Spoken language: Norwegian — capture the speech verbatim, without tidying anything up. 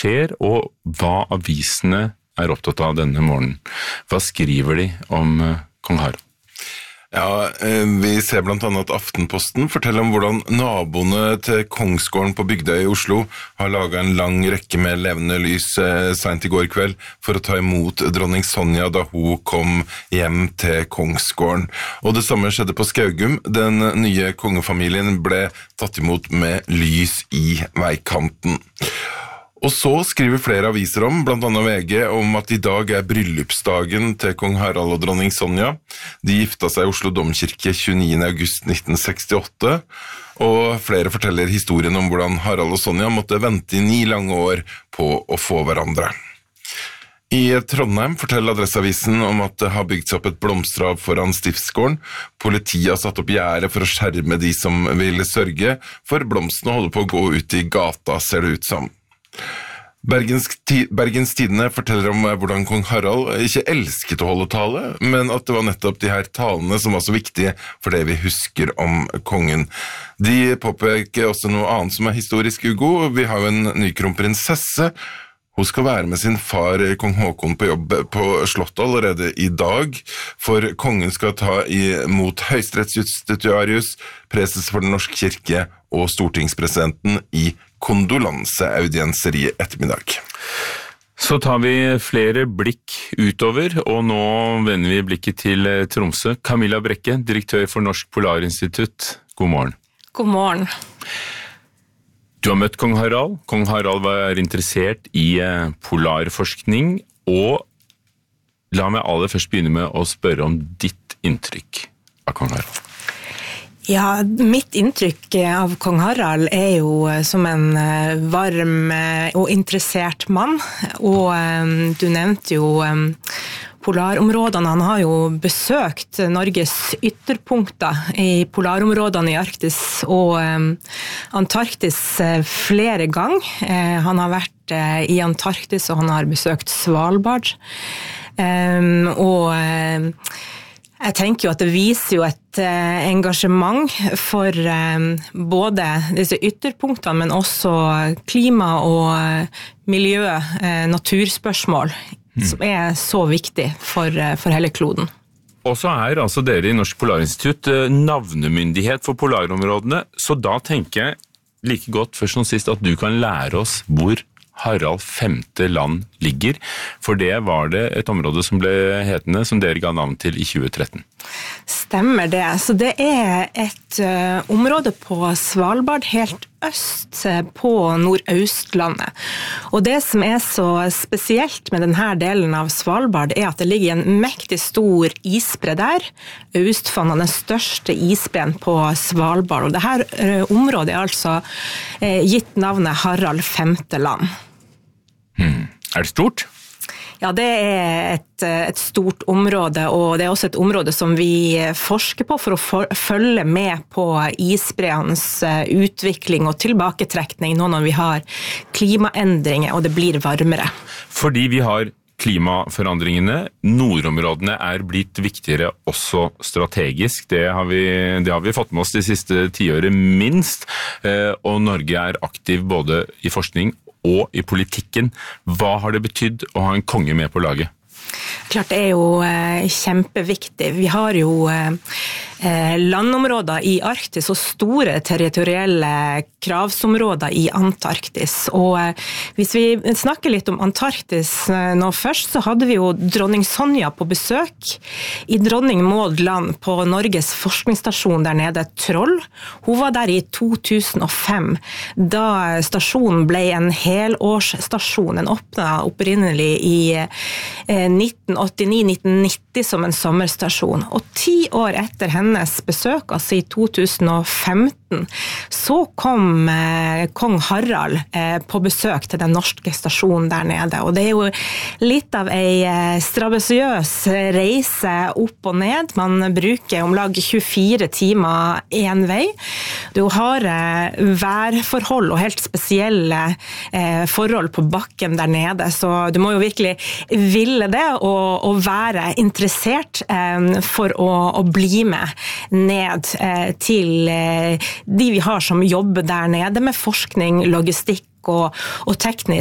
skjer, og hva avisene er opptatt av denne morgenen. Hva skriver de om kong Harald? Ja, vi ser blant annet at Aftenposten forteller om hvordan naboene til Kongsgården på Bygdøy i Oslo har laget en lang rekke med levende lys sent i går kveld for å ta imot dronning Sonja da hun kom hjem til Kongsgården. Og det samme skjedde på Skaugum. Den nye kongefamilien ble tatt imot med lys i veikanten. Og så skriver flere aviser om, blant annet V G, om at i dag er bryllupsdagen til kong Harald og dronning Sonja. De gifta seg i Oslo Domkirke tjueniende august nitten sekstiåtte, og flere forteller historien om hvordan Harald og Sonja måtte vente i ni lange år på å få hverandre. I Trondheim forteller Adresseavisen om at det har bygd seg opp et blomsterhav foran Stiftsgården. Politiet har satt opp gjerde for å skjerme de som vil sørge, for blomstene holder på å gå ut i gata, ser det ut som. Bergens, Bergens Tidende forteller om hvordan kong Harald ikke elsket å holde tale, men at det var nettopp de her talene som var så viktige for det vi husker om kongen. De påpeker også noe annet som er historisk, Hugo. Vi har jo en ny kronprinsesse. Hun skal være med sin far, kong Håkon, på jobb på Slottet allerede i dag, for kongen skal ta imot høyesterettsjustitiarius, preses for den norske kirke og stortingspresidenten i kondolanseaudienser i ettermiddag. Så tar vi flere blikk utover, og nå vender vi blikket til Tromsø. Camilla Brekke, direktør for Norsk Polarinstitutt. God morgen. God morgen. Du har møtt kong Harald. Kong Harald var interessert i polarforskning, og la meg aller først begynne med å spørre om ditt inntrykk av kong Harald. Ja, mitt inntrykk av kong Harald er jo som en varm og interessert mann, og du nevnte jo polarområdene. Han har jo besøkt Norges ytterpunkter i polarområdene i Arktis og Antarktis flere ganger. Han har vært i Antarktis, og han har besøkt Svalbard. Og jeg tenker jo at det viser jo et eh, engasjement for eh, både disse ytterpunktene, men også klima og miljø, eh, naturspørsmål, mm. som er så viktig for, for hele kloden. Og så er altså dere i Norsk Polarinstitutt navnemyndighet for polarområdene, så da tenker jeg like godt først og sist at du kan lære oss hvor Harald femte land ligger, for det var det et område som ble hetende, som dere ga navn til i tjue tretten. Stemmer det. Så det er et uh, område på Svalbard, helt øst på Nordøstlandet. Og det som er så spesielt med denne delen av Svalbard er at det ligger en mektig stor isbre der. Austfonna, den største isbreen på Svalbard. Og dette uh, området er altså uh, gitt navnet Harald femte land. Hmm. Er det stort? Ja, det er et, et stort område, og det er også et område som vi forsker på for å for, følge med på isbreens utvikling og tilbaketrekning nå når vi har klimaendringer og det blir varmere. Fordi vi har klimaforandringene, nordområdene er blitt viktigere også strategisk. Det har vi, det har vi fått med oss de siste tiåret minst, og Norge er aktiv både i forskning og i politikken. Hva har det betydd å ha en konge med på laget? Klart det er jo eh, kjempeviktig. Vi har jo eh, landområder i Arktis og store territorielle kravsområder i Antarktis. Og eh, hvis vi snakker litt om Antarktis eh, nå først, så hadde vi jo dronning Sonja på besøk i Dronning Maud land på Norges forskningsstasjon der nede, Troll. Hun var der i to tusen og fem, da stasjonen ble en helårsstasjon. Den åpnet opprinnelig i eh, nitten åttini til nitten nitti som en sommerstasjon. Og ti år etter hennes besøk, altså i to tusen og femten, så kom eh, kong Harald eh, på besøk til den norske stasjonen der nede. Og det er jo litt av en eh, strabasiøs reise opp og ned. Man bruker om lag tjuefire timer en vei. Du har eh, værforhold og helt spesielle eh, forhold på bakken der nede, så du må jo virkelig ville det og, og være interessert eh, for å, å bli med ned eh, til eh, de vi har som jobber der nede med forskning, logistikk og, og teknisk